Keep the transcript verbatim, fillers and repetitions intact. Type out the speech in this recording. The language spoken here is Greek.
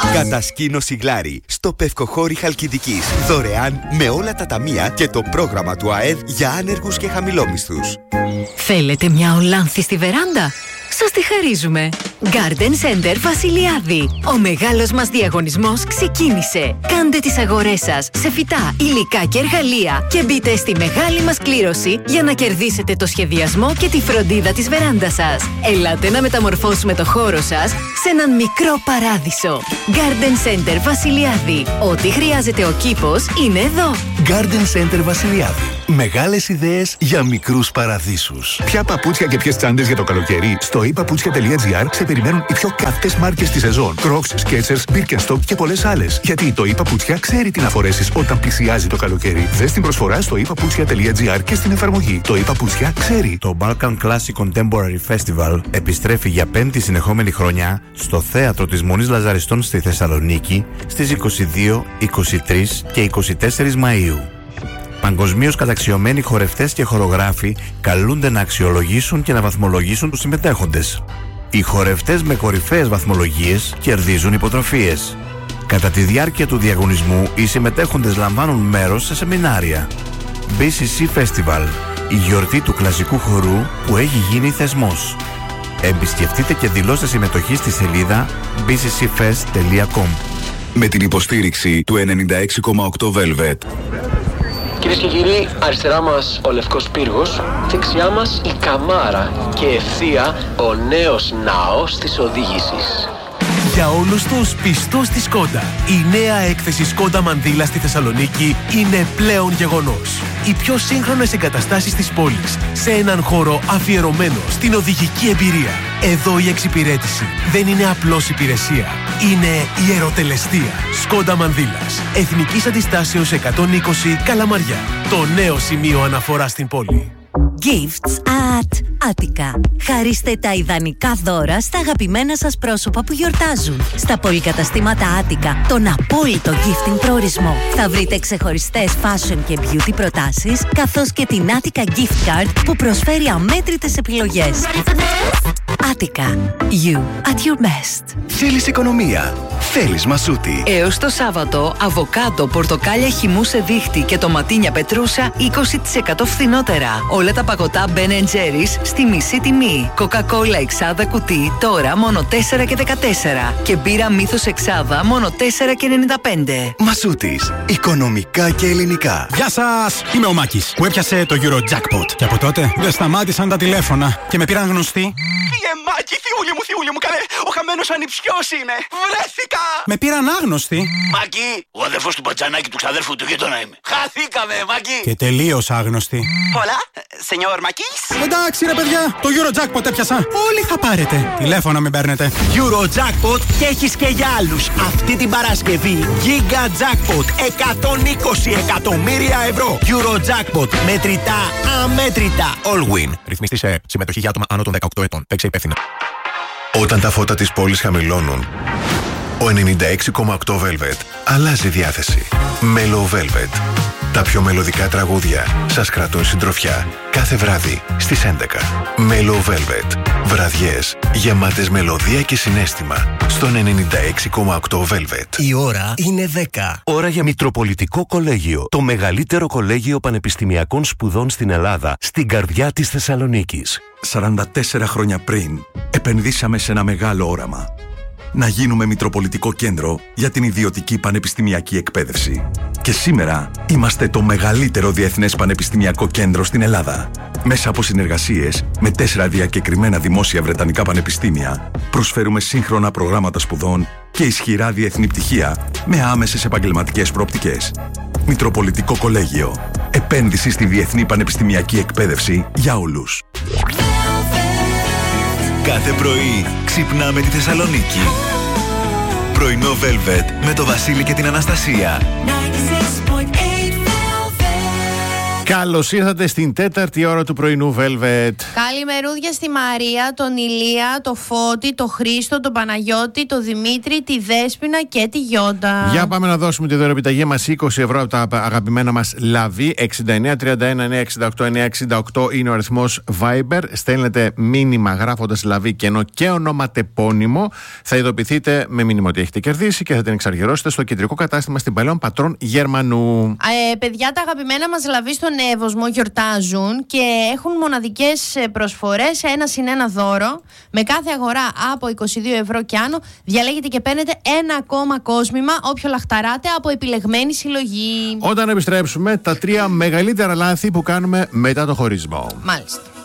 Κατασκήνωση Γλάρι στο Πευκοχώρι Χαλκιδικής. Δωρεάν με όλα τα ταμεία και το πρόγραμμα του ΑΕΔ για άνεργους και χαμηλόμισθους. Θέλετε μια Ολάνθη στη βεράντα? Σας τη χαρίζουμε. Garden Center Βασιλιάδη. Ο μεγάλος μας διαγωνισμός ξεκίνησε. Κάντε τις αγορές σας σε φυτά, υλικά και εργαλεία και μπείτε στη μεγάλη μας κλήρωση για να κερδίσετε το σχεδιασμό και τη φροντίδα της βεράντας σας. Ελάτε να μεταμορφώσουμε το χώρο σας σε έναν μικρό παράδεισο. Garden Center Βασιλιάδη. Ό,τι χρειάζεται ο κήπος είναι εδώ. Garden Center Βασιλιάδη. Μεγάλες ιδέες για μικρούς παραδείσους. Ποια παπούτσια και ποιες τσάντες για το καλοκαίρι? Στο i paputsια τελεία gr σε περιμένουν οι πιο καυτές μάρκες της σεζόν. Crocs, Skechers, Birkenstock και πολλές άλλες. Γιατί το i paputsια ξέρει τι να φορέσεις όταν πλησιάζει το καλοκαίρι. Δες την προσφορά στο i paputsια τελεία gr και στην εφαρμογή. Το i paputsια ξέρει. Το Balkan Classic Contemporary Festival επιστρέφει για πέμπτη συνεχόμενη χρονιά στο θέατρο της Μονής Λαζαριστών στη Θεσσαλονίκη στις είκοσι δύο, είκοσι τρία και είκοσι τέσσερα Μαΐου. Παγκοσμίως καταξιωμένοι χορευτές και χορογράφοι καλούνται να αξιολογήσουν και να βαθμολογήσουν τους συμμετέχοντες. Οι χορευτές με κορυφαίες βαθμολογίες κερδίζουν υποτροφίες. Κατά τη διάρκεια του διαγωνισμού, οι συμμετέχοντες λαμβάνουν μέρος σε σεμινάρια. μπι σι σι Festival, η γιορτή του κλασικού χορού που έχει γίνει θεσμός. Επισκεφτείτε και δηλώστε συμμετοχή στη σελίδα μπι σι σι fest τελεία com. Με την υποστήριξη του ενενήντα έξι κόμμα οκτώ Velvet. Κυρίες και κύριοι, αριστερά μας ο Λευκός Πύργος, δεξιά μας η Καμάρα και ευθεία ο νέος ναός της οδήγησης. Για όλους τους πιστός στη Σκόντα, η νέα έκθεση Σκόντα Μανδύλα στη Θεσσαλονίκη είναι πλέον γεγονός. Οι πιο σύγχρονες εγκαταστάσεις της πόλης, σε έναν χώρο αφιερωμένο στην οδηγική εμπειρία. Εδώ η εξυπηρέτηση δεν είναι απλώς υπηρεσία, είναι ιεροτελεστία. Σκόντα Μανδύλας, Εθνικής Αντιστάσεως εκατόν είκοσι Καλαμαριά. Το νέο σημείο αναφορά στην πόλη. Gifts at Attica. Χαρίστε τα ιδανικά δώρα στα αγαπημένα σας πρόσωπα που γιορτάζουν. Στα πολυκαταστήματα Attica, τον απόλυτο gifting προορισμό. Θα βρείτε ξεχωριστές fashion και beauty προτάσεις, καθώς και την Attica Gift Card που προσφέρει αμέτρητες επιλογές. Attica. You at your best. Θέλεις οικονομία? Θέλεις Μασούτη. Έως το Σάββατο, αβοκάντο, πορτοκάλια χυμού σε δίχτυ και τοματίνια πετρούσα είκοσι τοις εκατό φθηνότερα. Όλα τα παγωτά Ben and Jerry's στη μισή τιμή. Coca-Cola εξάδα κουτί τώρα μόνο τέσσερα και δεκατέσσερα. Και μπύρα Μύθος εξάδα μόνο τέσσερα και ενενήντα πέντε. Μασούτης. Οικονομικά και ελληνικά. Γεια σας! Είμαι ο Μάκης που έπιασε το Eurojackpot. Και από τότε δεν σταμάτησαν τα τηλέφωνα και με πήραν γνωστοί. Φύγε Μάκη, θιούλη μου, θιούλη μου, καλέ. Ο χαμένος ανιψιός είναι. Βρέθηκα! Με πήραν άγνωστοι. Μάκη, ο αδερφός του Πατζανάκη του ξαδέρφου του γείτονα είμαι. Χαθήκαμε, Μάκη. Και τελείως άγνωστοι. Πολλά, σενιόρ Μάκης. Εντάξει ρε παιδιά, το Eurojackpot έπιασα. Όλοι θα πάρετε. Τηλέφωνο μην παίρνετε. Eurojackpot και έχεις και για άλλους. Αυτή την Παρασκευή Giga Jackpot εκατόν είκοσι εκατομμύρια ευρώ. Eurojackpot, μετρητά, αμέτρητα. All win. Ρυθμιστή σε συμμετοχή για άτομα άνω των δεκαοκτώ ετών. Παίξε υπεύθυνα. Όταν τα φώτα της πόλης χαμηλώνουν, ο ενενήντα έξι κόμμα οκτώ Velvet αλλάζει διάθεση. Mellow Velvet. Τα πιο μελωδικά τραγούδια σας κρατούν συντροφιά κάθε βράδυ στις έντεκα. Mellow Velvet. Βραδιές γεμάτες μελωδία και συναίσθημα στον ενενήντα έξι κόμμα οκτώ Velvet. Η ώρα είναι δέκα. Ώρα για Μητροπολιτικό Κολέγιο. Το μεγαλύτερο κολέγιο πανεπιστημιακών σπουδών στην Ελλάδα, στην καρδιά της Θεσσαλονίκης. σαράντα τέσσερα χρόνια πριν, επενδύσαμε σε ένα μεγάλο όραμα. Να γίνουμε Μητροπολιτικό Κέντρο για την ιδιωτική πανεπιστημιακή εκπαίδευση. Και σήμερα είμαστε το μεγαλύτερο διεθνές πανεπιστημιακό κέντρο στην Ελλάδα. Μέσα από συνεργασίες με τέσσερα διακεκριμένα δημόσια βρετανικά πανεπιστήμια, προσφέρουμε σύγχρονα προγράμματα σπουδών και ισχυρά διεθνή πτυχία με άμεσες επαγγελματικές προοπτικές. Μητροπολιτικό Κολέγιο. Επένδυση στη διεθνή πανεπιστημιακή εκπαίδευση για όλους. Κάθε πρωί ξυπνάμε τη Θεσσαλονίκη. Πρωινό Velvet με το Βασίλη και την Αναστασία. Καλώς ήρθατε στην τέταρτη ώρα του πρωινού Velvet. Καλημερούδια στη Μαρία, τον Ηλία, το Φώτη, το Χρήστο, τον Παναγιώτη, το Δημήτρη, τη Δέσποινα και τη Γιόντα. Για πάμε να δώσουμε τη δωρεοπιταγή μας είκοσι ευρώ από τα αγαπημένα μας λαβή. εξήντα εννέα τριάντα ένα εννιακόσια εξήντα οκτώ εννιακόσια εξήντα οκτώ είναι ο αριθμός Viber. Στέλνετε μήνυμα γράφοντας λαβή κενό και ονοματεπώνυμο. Θα ειδοποιηθείτε με μήνυμα ότι έχετε κερδίσει και θα την εξαργυρώσετε στο κεντρικό κατάστημα στην Παλαιών Πατρών Γερμανού. Ε, παιδιά, τα αγαπημένα μας λαβή στον Εύωσμο γιορτάζουν και έχουν μοναδικές προσφορές, ένα συν ένα δώρο. Με κάθε αγορά από είκοσι δύο ευρώ και άνω διαλέγετε και παίρνετε ένα ακόμα κόσμημα όποιο λαχταράτε από επιλεγμένη συλλογή. Όταν επιστρέψουμε, τα τρία μεγαλύτερα λάθη που κάνουμε μετά το χωρισμό. Μάλιστα.